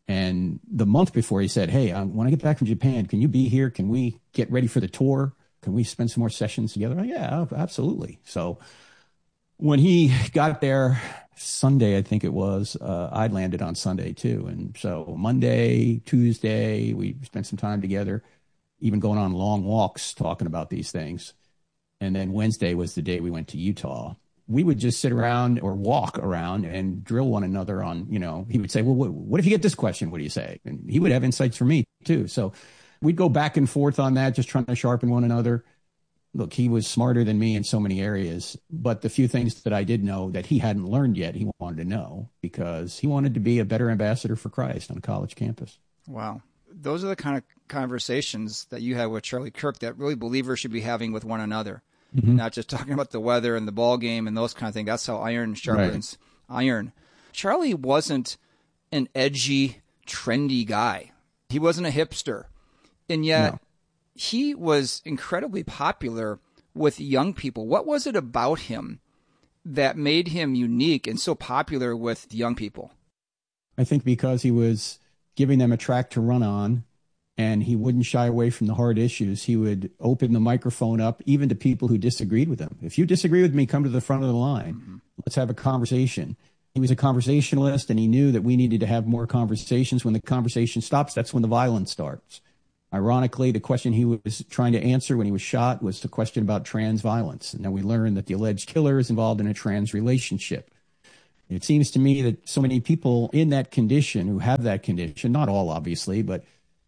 And the month before, he said, hey, um, when I get back from Japan, can you be here? Can we get ready for the tour? Can we spend some more sessions together? Like, yeah, absolutely. So when he got there Sunday, I think it was, uh, I landed on Sunday too. And so Monday, Tuesday, we spent some time together, even going on long walks talking about these things. And then Wednesday was the day we went to Utah. We would just sit around or walk around and drill one another on, you know, he would say, well, what, what if you get this question? What do you say? And he would have insights for me too. So we'd go back and forth on that, just trying to sharpen one another. Look, he was smarter than me in so many areas, but the few things that I did know that he hadn't learned yet, he wanted to know because he wanted to be a better ambassador for Christ on a college campus.
Wow. Those are the kind of conversations that you have with Charlie Kirk that really believers should be having with one another. Mm-hmm. Not just talking about the weather and the ball game and those kind of things. That's how iron sharpens right. iron. Charlie wasn't an edgy, trendy guy. He wasn't a hipster. And yet no. he was incredibly popular with young people. What was it about him that made him unique and so popular with young people?
I think because he was giving them a track to run on, and he wouldn't shy away from the hard issues. He would open the microphone up even to people who disagreed with him. If you disagree with me, come to the front of the line. Mm-hmm. Let's have a conversation. He was a conversationalist, and he knew that we needed to have more conversations. When the conversation stops, that's when the violence starts. Ironically, the question he was trying to answer when he was shot was the question about trans violence. And then we learned that the alleged killer is involved in a trans relationship. It seems to me that so many people in that condition who have that condition, not all obviously, but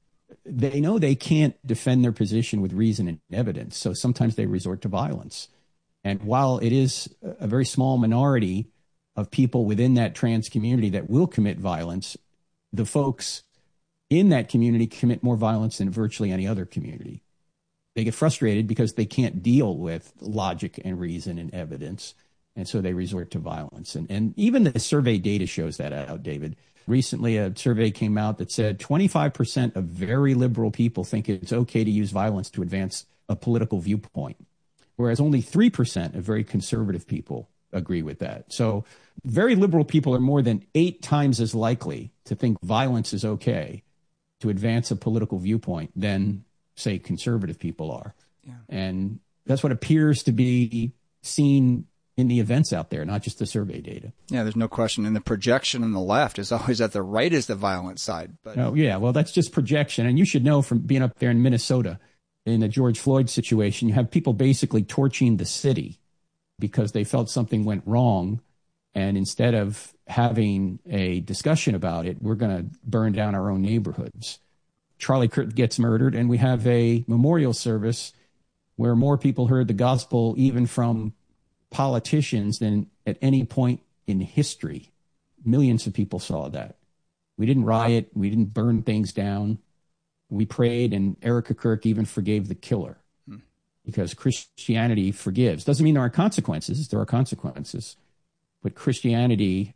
they know they can't defend their position with reason and evidence. So sometimes they resort to violence. And while it is a very small minority of people within that trans community that will commit violence, the folks in that community commit more violence than virtually any other community. They get frustrated because they can't deal with logic and reason and evidence, and so they resort to violence. And, and even the survey data shows that out, David. Recently, a survey came out that said twenty-five percent of very liberal people think it's okay to use violence to advance a political viewpoint, whereas only three percent of very conservative people agree with that. So very liberal people are more than eight times as likely to think violence is okay to advance a political viewpoint than, say, conservative people are. Yeah. And that's what appears to be seen in the events out there, not just the survey data.
Yeah, there's no question. And the projection on the left is always that the right is the violent side. But
oh, yeah, well, that's just projection. And you should know from being up there in Minnesota, in the George Floyd situation, you have people basically torching the city because they felt something went wrong. And instead of having a discussion about it, we're going to burn down our own neighborhoods. Charlie Kirk gets murdered, and we have a memorial service where more people heard the gospel even from politicians than at any point in history. Millions of people saw that. We didn't riot. We didn't burn things down. We prayed, and Erica Kirk even forgave the killer hmm. because Christianity forgives. Doesn't mean there aren't consequences. There are consequences. But Christianity,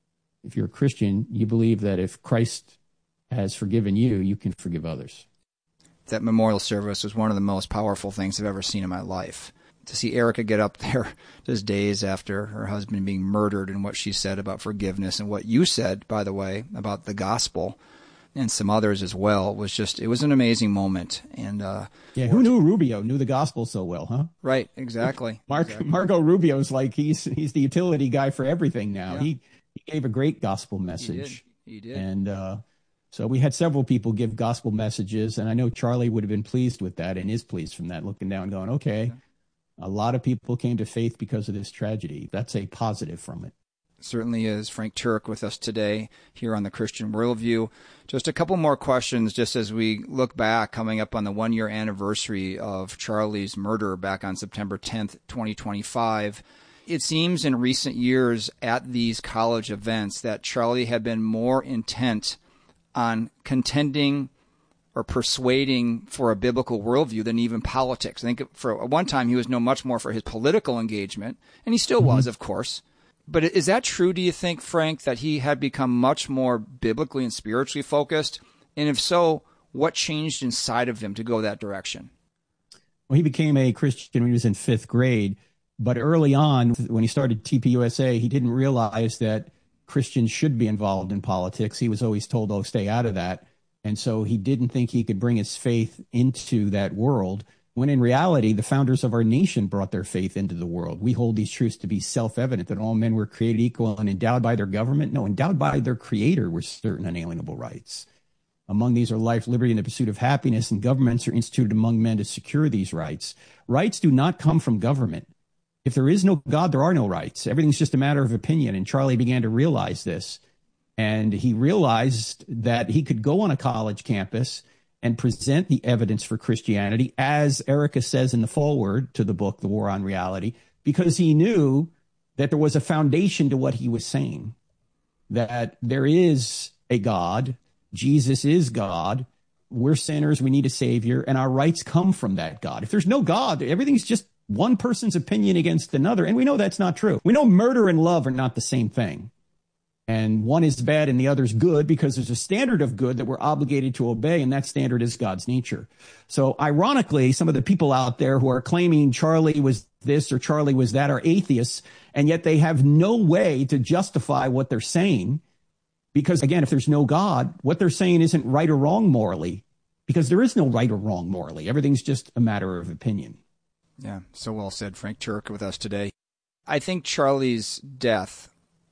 if you're a Christian, you believe that if Christ has forgiven you, you can forgive others.
That memorial service was one of the most powerful things I've ever seen in my life. To see Erica get up there just days after her husband being murdered and what she said about forgiveness and what you said, by the way, about the gospel and some others as well, was just, it was an amazing moment. And uh,
yeah, who knew Rubio knew the gospel so well, huh?
Right, exactly.
Mark
exactly.
Marco Rubio's like he's he's the utility guy for everything now. Yeah. He he gave a great gospel message.
He did. He did.
And uh, so we had several people give gospel messages, and I know Charlie would have been pleased with that and is pleased from that, looking down, going, okay, yeah. A lot of people came to faith because of this tragedy. That's a positive from it.
Certainly is. Frank Turek with us today here on the Christian Worldview. Just a couple more questions just as we look back, coming up on the one-year anniversary of Charlie's murder back on September tenth, twenty twenty-five. It seems in recent years at these college events that Charlie had been more intent on contending or persuading for a biblical worldview than even politics. I think for one time he was known much more for his political engagement, and he still mm-hmm. was, of course. But is that true, do you think, Frank, that he had become much more biblically and spiritually focused? And if so, what changed inside of him to go that direction?
Well, he became a Christian when he was in fifth grade. But early on, when he started T P U S A, he didn't realize that Christians should be involved in politics. He was always told, oh, stay out of that. And so he didn't think he could bring his faith into that world, when in reality, the founders of our nation brought their faith into the world. We hold these truths to be self-evident, that all men were created equal and endowed by their government. No, endowed by their creator with certain unalienable rights. Among these are life, liberty, and the pursuit of happiness, and governments are instituted among men to secure these rights. Rights do not come from government. If there is no God, there are no rights. Everything's just a matter of opinion. And Charlie began to realize this. And he realized that he could go on a college campus and present the evidence for Christianity, as Erica says in the foreword to the book, The War on Reality, because he knew that there was a foundation to what he was saying, that there is a God, Jesus is God, we're sinners, we need a savior, and our rights come from that God. If there's no God, everything's just one person's opinion against another, and we know that's not true. We know murder and love are not the same thing. And one is bad and the other's good because there's a standard of good that we're obligated to obey, and that standard is God's nature. So ironically, some of the people out there who are claiming Charlie was this or Charlie was that are atheists, and yet they have no way to justify what they're saying because, again, if there's no God, what they're saying isn't right or wrong morally because there is no right or wrong morally. Everything's just a matter of opinion.
Yeah, so well said. Frank Turek with us today. I think Charlie's death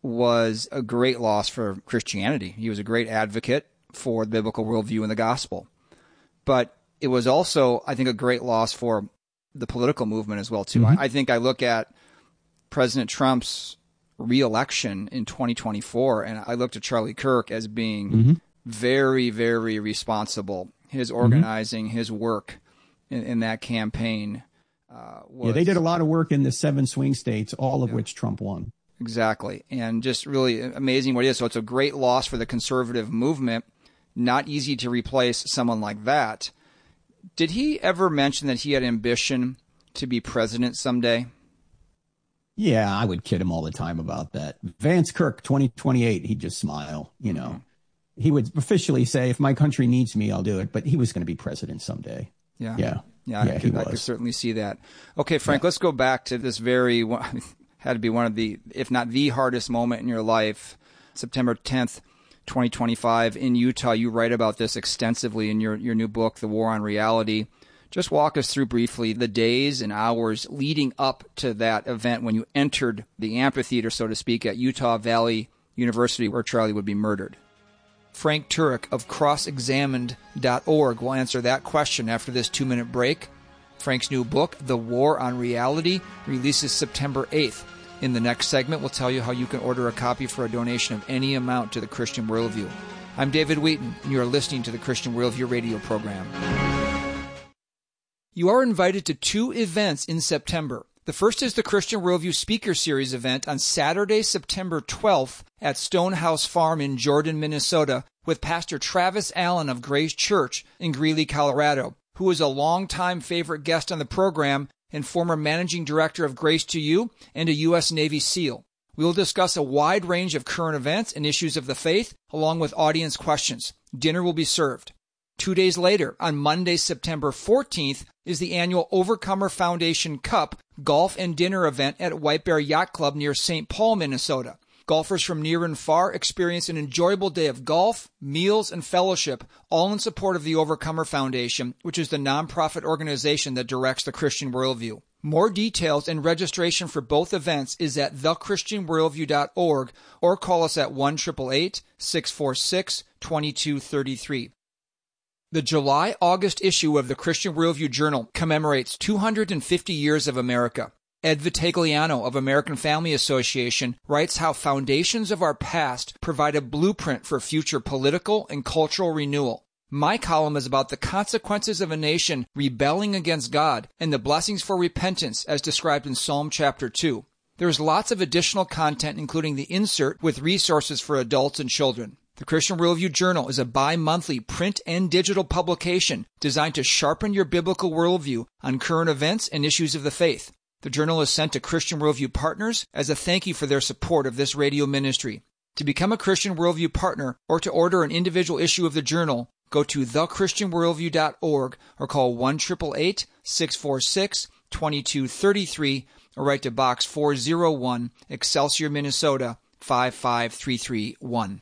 was a great loss for Christianity. He was a great advocate for the biblical worldview and the gospel. but it was also, I think, a great loss for the political movement as well, too.
Mm-hmm.
I, I think I look at President Trump's re-election in twenty twenty-four, and I looked at Charlie Kirk as being mm-hmm. very, very responsible. His organizing, mm-hmm. his work in, in that campaign. Uh, was,
yeah, they did a lot of work in the seven swing states, all of yeah. which Trump won.
Exactly. And just really amazing what it is. So it's a great loss for the conservative movement. Not easy to replace someone like that. Did he ever mention that he had ambition to be president someday?
Yeah, I would kid him all the time about that. Vance Kirk, twenty twenty-eight, he'd just smile, you know. Mm-hmm. He would officially say, if my country needs me, I'll do it. But he was going to be president someday.
Yeah.
Yeah.
Yeah, I, yeah, could, I could certainly see that. Okay, Frank, yeah. let's go back to this very, had to be one of the, if not the hardest moment in your life, September tenth, twenty twenty-five in Utah. You write about this extensively in your, your new book, The War on Reality. Just walk us through briefly the days and hours leading up to that event when you entered the amphitheater, so to speak, at Utah Valley University where Charlie would be murdered. Frank Turek of cross examined dot org will answer that question after this two-minute break. Frank's new book, The War on Reality, releases September eighth. In the next segment, we'll tell you how you can order a copy for a donation of any amount to the Christian Worldview. I'm David Wheaton, and you are listening to the Christian Worldview radio program. You are invited to two events in September. The first is the Christian Worldview Speaker Series event on Saturday, September twelfth at Stonehouse Farm in Jordan, Minnesota, with Pastor Travis Allen of Grace Church in Greeley, Colorado, who is a longtime favorite guest on the program and former managing director of Grace to You and a U S Navy SEAL. We will discuss a wide range of current events and issues of the faith, along with audience questions. Dinner will be served. Two days later, on Monday, September fourteenth, is the annual Overcomer Foundation Cup golf and dinner event at White Bear Yacht Club near Saint Paul, Minnesota. Golfers from near and far experience an enjoyable day of golf, meals, and fellowship, all in support of the Overcomer Foundation, which is the nonprofit organization that directs the Christian Worldview. More details and registration for both events is at the christian worldview dot org or call us at one eight eight eight, six four six, two two three three. The July-August issue of the Christian Worldview Journal commemorates two hundred fifty years of America. Ed Vitagliano of American Family Association writes how foundations of our past provide a blueprint for future political and cultural renewal. My column is about the consequences of a nation rebelling against God and the blessings for repentance as described in Psalm chapter two. There's lots of additional content, including the insert with resources for adults and children. The Christian Worldview Journal is a bi-monthly print and digital publication designed to sharpen your biblical worldview on current events and issues of the faith. The journal is sent to Christian Worldview partners as a thank you for their support of this radio ministry. To become a Christian Worldview partner or to order an individual issue of the journal, go to the christian worldview dot org or call one eight eight eight, six four six, two two three three or write to Box four oh one, Excelsior, Minnesota, five five three three one.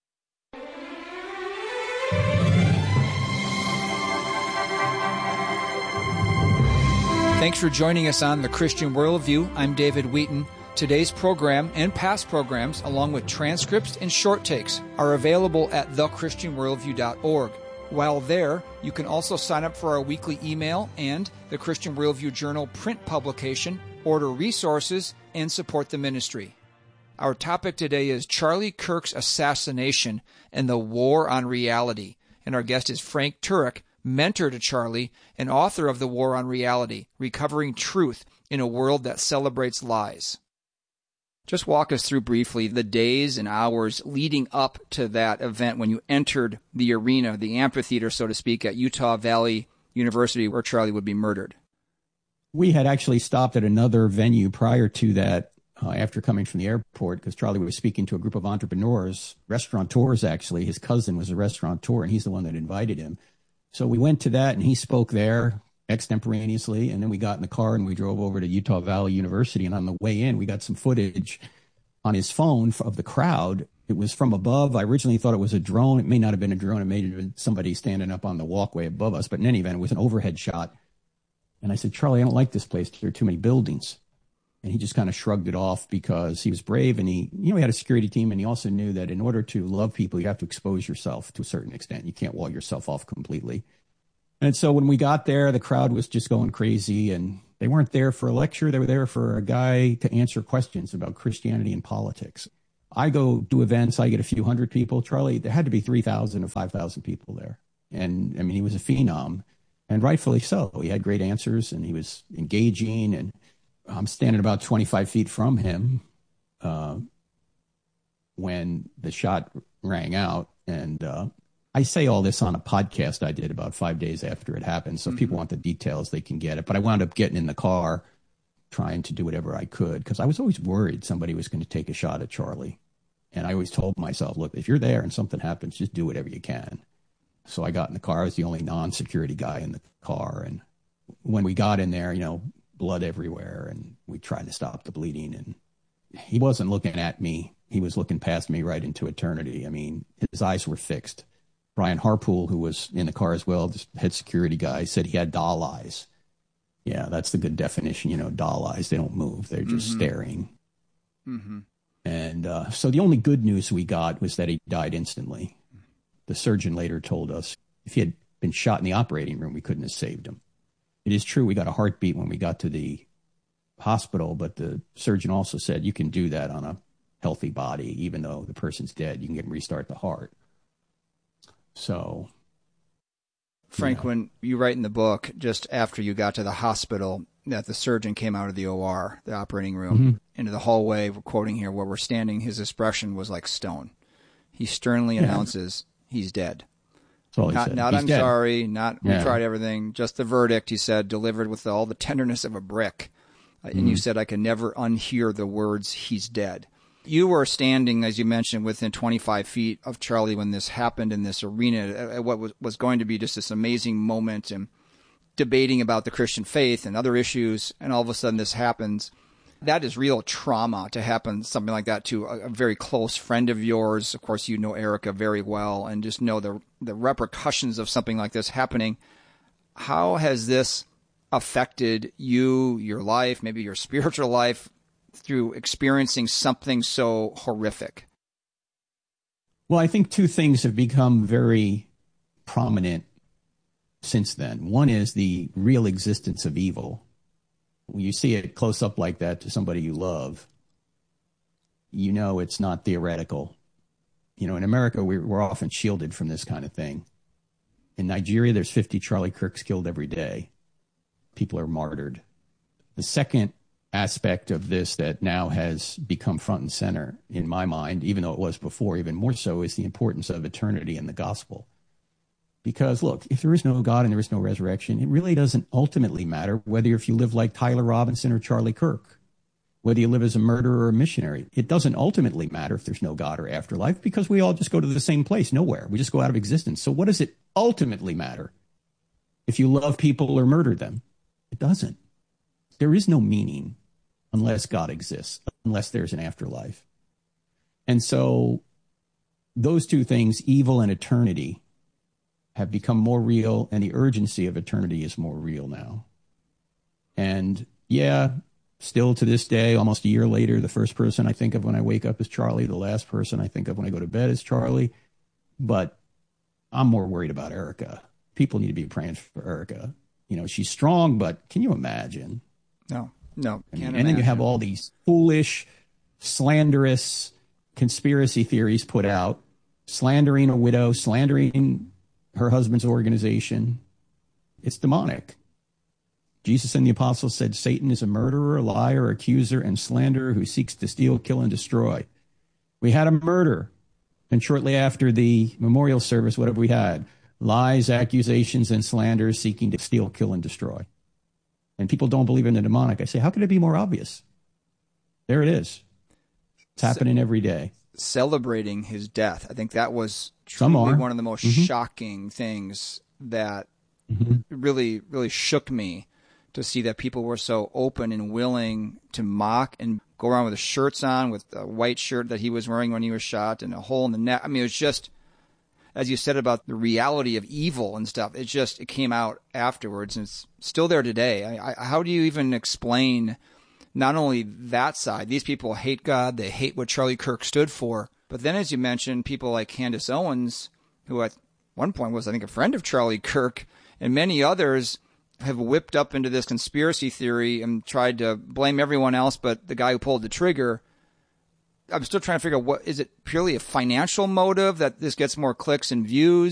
Thanks for joining us on The Christian Worldview. I'm David Wheaton. Today's program and past programs, along with transcripts and short takes, are available at the christian worldview dot org. While there, you can also sign up for our weekly email and the Christian Worldview Journal print publication, order resources, and support the ministry. Our topic today is Charlie Kirk's assassination and the war on reality. And our guest is Frank Turek, mentor to Charlie, and author of The War on Reality, Recovering Truth in a World That Celebrates Lies. Just walk us through briefly the days and hours leading up to that event when you entered the arena, the amphitheater, so to speak, at Utah Valley University where Charlie would be murdered.
We had actually stopped at another venue prior to that uh, after coming from the airport because Charlie was speaking to a group of entrepreneurs, restaurateurs actually. His cousin was a restaurateur, and he's the one that invited him. So we went to that, and he spoke there extemporaneously, and then we got in the car and we drove over to Utah Valley University, and on the way in, we got some footage on his phone of the crowd. It was from above. I originally thought it was a drone. It may not have been a drone. It may have been somebody standing up on the walkway above us, but in any event, it was an overhead shot. And I said, Charlie, I don't like this place. There are too many buildings. And he just kind of shrugged it off because he was brave, and he, you know, he had a security team, and he also knew that in order to love people, you have to expose yourself to a certain extent. You can't wall yourself off completely. And so when we got there, the crowd was just going crazy, and they weren't there for a lecture. They were there for a guy to answer questions about Christianity and politics. I go do events. I get a few hundred people. Charlie, there had to be three thousand or five thousand people there. And I mean, he was a phenom, and rightfully so. He had great answers, and he was engaging. And I'm standing about twenty-five feet from him uh, when the shot rang out. And uh, I say all this on a podcast I did about five days after it happened. So if people want the details, they can get it. But I wound up getting in the car, trying to do whatever I could, because I was always worried somebody was going to take a shot at Charlie. And I always told myself, look, if you're there and something happens, just do whatever you can. So I got in the car. I was the only non-security guy in the car. And when we got in there, you know, blood everywhere, and we tried to stop the bleeding. And he wasn't looking at me. He was looking past me right into eternity. I mean, his eyes were fixed. Brian Harpool, who was in the car as well, the head security guy, said he had doll eyes. Yeah, that's the good definition, you know, doll eyes. They don't move. They're just mm-hmm. staring. Mm-hmm. And uh, so the only good news we got was that he died instantly. The surgeon later told us if he had been shot in the operating room, we couldn't have saved him. It is true we got a heartbeat when we got to the hospital, but the surgeon also said you can do that on a healthy body. Even though the person's dead, you can get restart the heart. So,
Frank,
yeah.
when you write in the book, just after you got to the hospital, that the surgeon came out of the O R, the operating room, mm-hmm. into the hallway, we're quoting here, where we're standing, his expression was like stone. He sternly yeah. announces he's dead.
That's all he
not
said.
not
he's
I'm
dead.
sorry, not
yeah.
we tried everything, just the verdict, he said, delivered with all the tenderness of a brick. Uh, mm-hmm. And you said, I can never unhear the words, he's dead. You were standing, as you mentioned, within twenty-five feet of Charlie when this happened in this arena, at what was, was going to be just this amazing moment, and debating about the Christian faith and other issues, and all of a sudden this happens. That is real trauma to happen, something like that, to a, a very close friend of yours. Of course, you know Erica very well, and just know the the repercussions of something like this happening. How has this affected you, your life, maybe your spiritual life, through experiencing something so horrific?
Well, I think two things have become very prominent since then. One is the real existence of evil. When you see it close up like that to somebody you love, you know it's not theoretical. You know, in America, we're, we're often shielded from this kind of thing. In Nigeria, there's fifty Charlie Kirks killed every day. People are martyred. The second aspect of this that now has become front and center in my mind, even though it was before, even more so, is the importance of eternity in the gospel. Because look, if there is no God and there is no resurrection, it really doesn't ultimately matter whether if you live like Tyler Robinson or Charlie Kirk, whether you live as a murderer or a missionary. It doesn't ultimately matter if there's no God or afterlife, because we all just go to the same place, nowhere. We just go out of existence. So what does it ultimately matter if you love people or murder them? It doesn't. There is no meaning unless God exists, unless there's an afterlife. And so those two things, evil and eternity, have become more real, and the urgency of eternity is more real now. And yeah, still to this day, almost a year later, the first person I think of when I wake up is Charlie. The last person I think of when I go to bed is Charlie. But I'm more worried about Erica. People need to be praying for Erica. You know, she's strong, but can you imagine?
No. No,
I mean, and then you have all these foolish, slanderous conspiracy theories put out, slandering a widow, slandering her husband's organization. It's demonic. Jesus and the apostles said Satan is a murderer, a liar, accuser, and slanderer who seeks to steal, kill, and destroy. We had a murder. And shortly after the memorial service, what have we had? Lies, accusations, and slanders seeking to steal, kill, and destroy. And people don't believe in the demonic. I say, how could it be more obvious? There it is. It's happening every day.
Celebrating his death. I think that was truly one of the most mm-hmm. shocking things that mm-hmm. really, really shook me, to see that people were so open and willing to mock and go around with the shirts on, with a white shirt that he was wearing when he was shot and a hole in the neck. I mean, it was just, as you said about the reality of evil and stuff, it just, it came out afterwards, and it's still there today. I, I, how do you even explain not only that side? These people hate God, they hate what Charlie Kirk stood for, but then, as you mentioned, people like Candace Owens, who at one point was, I think, a friend of Charlie Kirk, And many others have whipped up into this conspiracy theory and tried to blame everyone else but the guy who pulled the trigger. I'm still trying to figure out, what is it, purely a financial motive that this gets more clicks and views?